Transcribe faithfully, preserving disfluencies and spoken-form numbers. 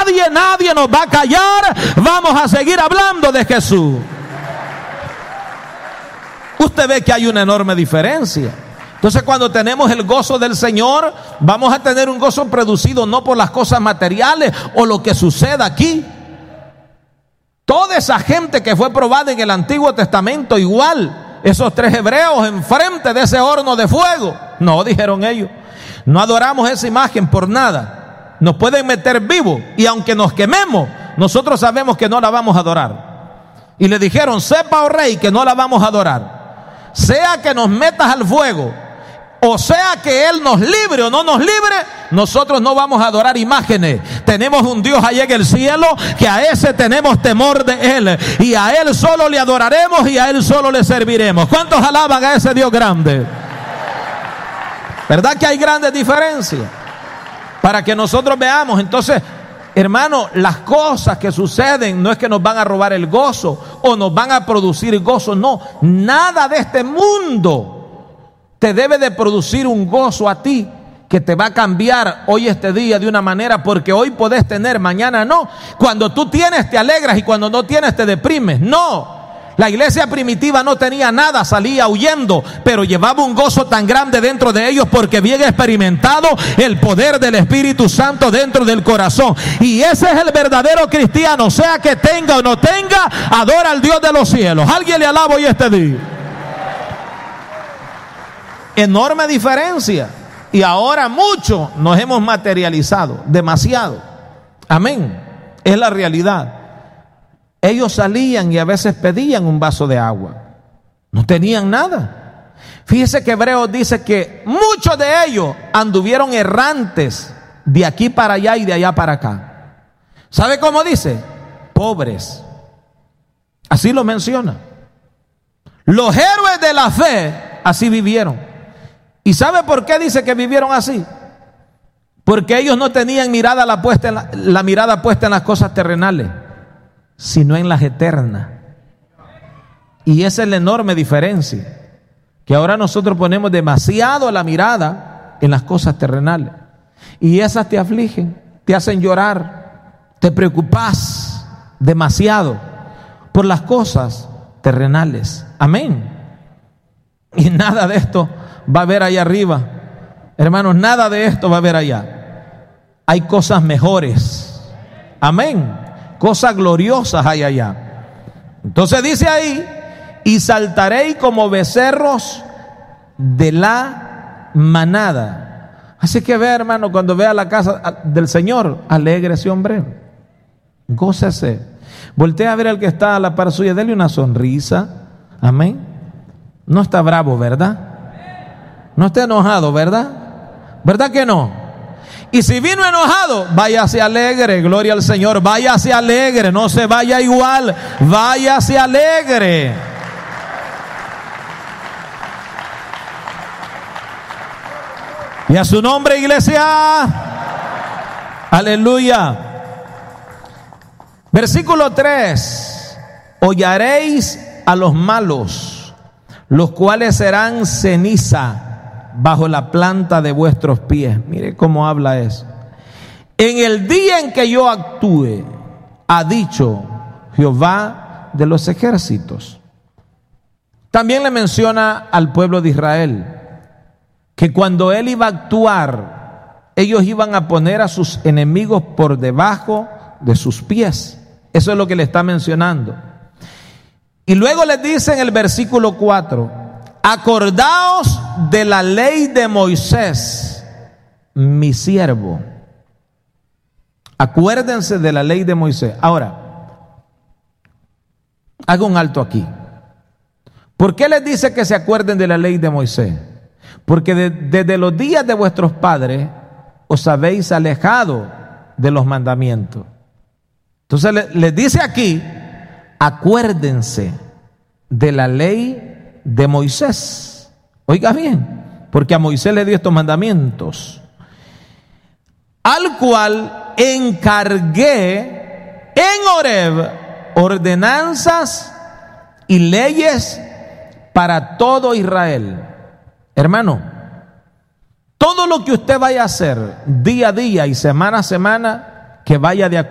nadie, nadie nos va a callar. Vamos a seguir hablando de Jesús. Usted ve que hay una enorme diferencia. Entonces, cuando tenemos el gozo del Señor, vamos a tener un gozo producido no por las cosas materiales o lo que suceda aquí. Toda esa gente que fue probada en el Antiguo Testamento, igual, esos tres hebreos enfrente de ese horno de fuego, no, dijeron ellos, no adoramos esa imagen por nada. Nos pueden meter vivos y aunque nos quememos, nosotros sabemos que no la vamos a adorar. Y le dijeron: sepa, oh rey, que no la vamos a adorar. Sea que nos metas al fuego, o sea que Él nos libre o no nos libre, nosotros no vamos a adorar imágenes. Tenemos un Dios allá en el cielo, que a ese tenemos temor de Él, y a Él solo le adoraremos y a Él solo le serviremos. ¿Cuántos alaban a ese Dios grande? ¿Verdad que hay grandes diferencias? Para que nosotros veamos. Entonces, hermano, las cosas que suceden no es que nos van a robar el gozo o nos van a producir gozo, no. Nada de este mundo te debe de producir un gozo a ti que te va a cambiar hoy este día de una manera, porque hoy podés tener, mañana no. Cuando tú tienes te alegras y cuando no tienes te deprimes. No, la iglesia primitiva no tenía nada, salía huyendo, pero llevaba un gozo tan grande dentro de ellos porque habían experimentado el poder del Espíritu Santo dentro del corazón. Y ese es el verdadero cristiano, sea que tenga o no tenga, adora al Dios de los cielos. Alguien le alaba hoy este día. Enorme diferencia. Y ahora mucho nos hemos materializado, demasiado. Amén. Es la realidad. Ellos salían y a veces pedían un vaso de agua. No tenían nada. Fíjese que Hebreos dice que muchos de ellos anduvieron errantes de aquí para allá y de allá para acá. ¿Sabe cómo dice? Pobres. Así lo menciona. Los héroes de la fe así vivieron. ¿Y sabe por qué dice que vivieron así? Porque ellos no tenían mirada la, puesta en la, la mirada puesta en las cosas terrenales, sino en las eternas. Y esa es la enorme diferencia, que ahora nosotros ponemos demasiado la mirada en las cosas terrenales, y esas te afligen, te hacen llorar, te preocupas demasiado por las cosas terrenales. Amén. Y nada de esto va a haber allá arriba, hermanos, nada de esto va a haber allá. Hay cosas mejores. Amén. Cosas gloriosas hay allá. Entonces dice ahí: y saltaréis como becerros de la manada. Así que ve, hermano, cuando vea la casa del Señor, alégrese, hombre, gócese, voltea a ver al que está a la par suya, dele una sonrisa. Amén. No está bravo, ¿verdad? No está enojado, ¿verdad? ¿Verdad que no? Y si vino enojado, váyase alegre, gloria al Señor, váyase alegre, no se vaya igual, váyase alegre. Y a su nombre, iglesia. Aleluya. Versículo tres: hollaréis a los malos, los cuales serán ceniza bajo la planta de vuestros pies. Mire cómo habla eso. En el día en que yo actúe, ha dicho Jehová de los ejércitos. También le menciona al pueblo de Israel que cuando él iba a actuar, ellos iban a poner a sus enemigos por debajo de sus pies. Eso es lo que le está mencionando. Y luego les dice en el versículo cuatro: acordaos de la ley de Moisés, mi siervo. Acuérdense de la ley de Moisés. Ahora, hago un alto aquí. ¿Por qué les dice que se acuerden de la ley de Moisés? Porque de, desde los días de vuestros padres os habéis alejado de los mandamientos. Entonces les, les dice aquí: acuérdense de la ley de Moisés. Oiga bien, porque a Moisés le dio estos mandamientos, al cual encargué en Horeb ordenanzas y leyes para todo Israel. Hermano, todo lo que usted vaya a hacer día a día y semana a semana, que vaya de acuerdo